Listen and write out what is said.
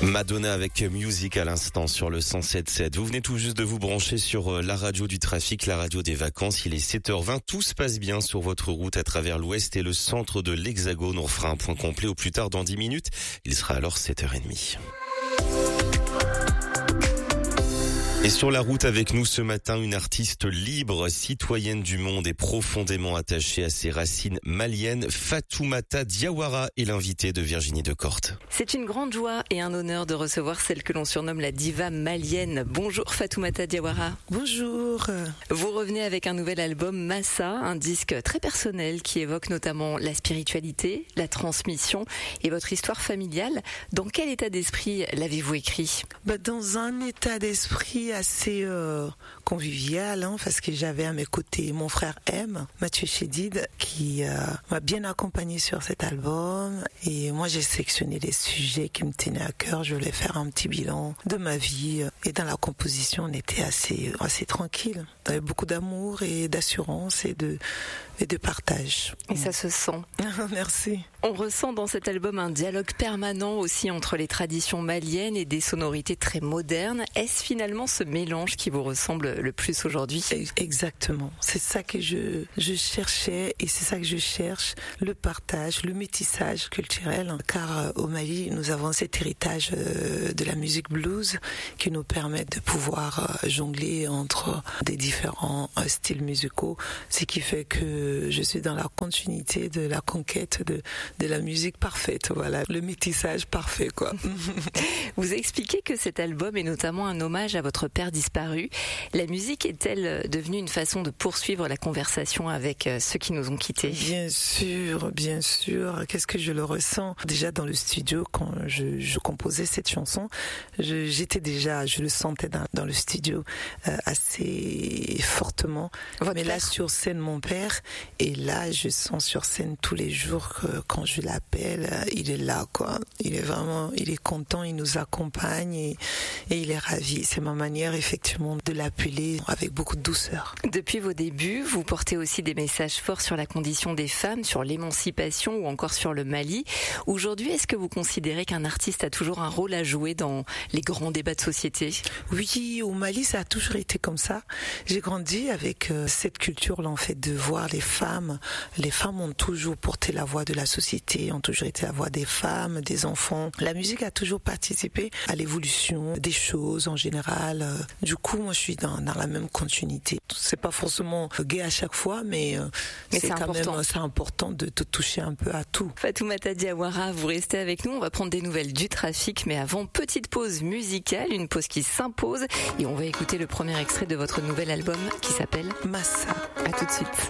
Madonna avec Music à l'instant sur le 107.7. Vous venez tout juste de vous brancher sur la radio du trafic, la radio des vacances. Il est 7h20. Tout se passe bien sur votre route à travers l'ouest et le centre de l'Hexagone. On fera un point complet au plus tard dans 10 minutes. Il sera alors 7h30. Et sur la route avec nous ce matin, une artiste libre, citoyenne du monde et profondément attachée à ses racines maliennes, Fatoumata Diawara est l'invitée de Virginie Decorte. C'est une grande joie et un honneur de recevoir celle que l'on surnomme la diva malienne. Bonjour Fatoumata Diawara. Bonjour. Vous revenez avec un nouvel album Massa, un disque très personnel qui évoque notamment la spiritualité, la transmission et votre histoire familiale. Dans quel état d'esprit l'avez-vous écrit ? Dans un état d'esprit assez convivial, parce que j'avais à mes côtés mon frère M, Mathieu Chédid, qui m'a bien accompagné sur cet album. Et moi, j'ai sélectionné les sujets qui me tenaient à cœur. Je voulais faire un petit bilan de ma vie. Et dans la composition, on était assez tranquille. Il y avait beaucoup d'amour et d'assurance et de partage. Et ça se sent. Merci. On ressent dans cet album un dialogue permanent aussi entre les traditions maliennes et des sonorités très modernes. Est-ce finalement ce mélange qui vous ressemble le plus aujourd'hui ? Exactement. C'est ça que je cherchais et c'est ça que je cherche, le partage, le métissage culturel. Car au Mali, nous avons cet héritage de la musique blues qui nous permet de pouvoir jongler entre des différents styles musicaux, ce qui fait que je suis dans la continuité de la conquête de la musique parfaite, voilà, le métissage parfait, quoi. Vous expliquez que cet album est notamment un hommage à votre père disparu. La musique est-elle devenue une façon de poursuivre la conversation avec ceux qui nous ont quittés ? Bien sûr. Qu'est-ce que je le ressens ? Déjà dans le studio, quand je composais cette chanson, je le sentais dans le studio assez fortement. Mais là, sur scène, mon père, et là, je sens sur scène tous les jours que quand je l'appelle, il est là, quoi. Il est content, il nous accompagne et il est ravi. C'est ma manière, effectivement, de l'appeler avec beaucoup de douceur. Depuis vos débuts, vous portez aussi des messages forts sur la condition des femmes, sur l'émancipation ou encore sur le Mali. Aujourd'hui, est-ce que vous considérez qu'un artiste a toujours un rôle à jouer dans les grands débats de société ? Oui, au Mali, ça a toujours été comme ça. J'ai grandi avec cette culture-là, en fait, de voir les femmes. Les femmes ont toujours porté la voix de la société, ont toujours été la voix des femmes, des enfants. La musique a toujours participé à l'évolution des choses en général. Du coup, moi, je suis dans la même continuité. C'est pas forcément gai à chaque fois, mais c'est quand important. Même c'est important de te toucher un peu à tout. Fatoumata Diawara, vous restez avec nous. On va prendre des nouvelles du trafic, mais avant, petite pause musicale, une pause qui s'impose. Et on va écouter le premier extrait de votre nouvel album qui s'appelle Massa. À tout de suite.